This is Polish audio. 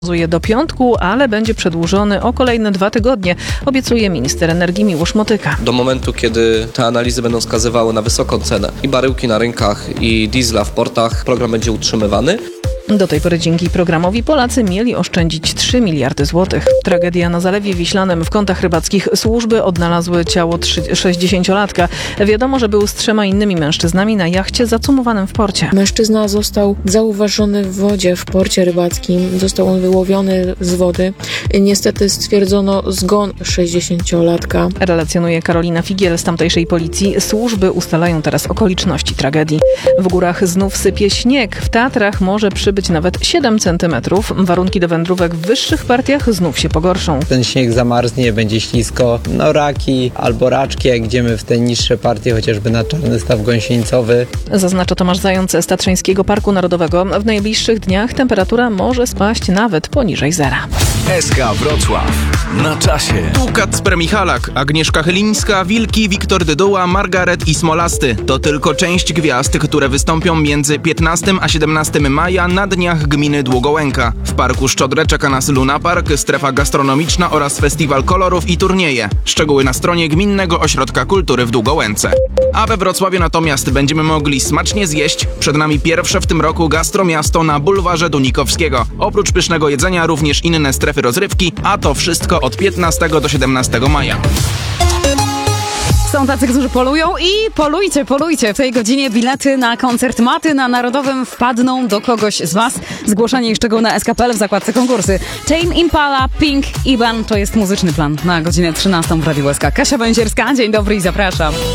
Do piątku, ale będzie przedłużony o kolejne 2 tygodnie, obiecuje minister energii Miłosz Motyka. Do momentu, kiedy te analizy będą wskazywały na wysoką cenę i baryłki na rynkach, i diesla w portach, program będzie utrzymywany. Do tej pory dzięki programowi Polacy mieli oszczędzić 3 miliardy złotych. Tragedia na Zalewie Wiślanym. W kątach rybackich służby odnalazły ciało 60-latka. Wiadomo, że był z 3 innymi mężczyznami na jachcie zacumowanym w porcie. Mężczyzna został zauważony w wodzie w porcie rybackim. Został on wyłowiony z wody. Niestety stwierdzono zgon 60-latka. Relacjonuje Karolina Figiel z tamtejszej policji. Służby ustalają teraz okoliczności tragedii. W górach znów sypie śnieg. W Tatrach może przybyć nawet 7 centymetrów. Warunki do wędrówek w wyższych partiach znów się pogorszą. Ten śnieg zamarznie, będzie ślisko. Raki albo raczki, jak idziemy w te niższe partie, chociażby na Czarny Staw Gąsieńcowy. Zaznacza Tomasz Zając z Tatrzańskiego Parku Narodowego. W najbliższych dniach temperatura może spaść nawet poniżej zera. SK Wrocław. Na czasie. Tu Kacper Michalak, Agnieszka Chylińska, Wilki, Wiktor Dyduła, Margaret i Smolasty. To tylko część gwiazd, które wystąpią między 15 a 17 maja na dniach gminy Długołęka. W Parku Szczodrę czeka nas Luna Park, strefa gastronomiczna oraz festiwal kolorów i turnieje. Szczegóły na stronie Gminnego Ośrodka Kultury w Długołęce. A we Wrocławiu natomiast będziemy mogli smacznie zjeść. Przed nami pierwsze w tym roku gastromiasto na bulwarze Dunikowskiego. Oprócz pysznego jedzenia również inne strefy rozrywki, a to wszystko od 15 do 17 maja. Są tacy, którzy polują i polujcie. W tej godzinie bilety na koncert Maty na Narodowym wpadną do kogoś z Was. Zgłoszenie i szczegóły na SK.pl w zakładce konkursy. Tame Impala, Pink, Iban to jest muzyczny plan na godzinę 13 w Radiu SK. Kasia Bęzierska, dzień dobry i zapraszam.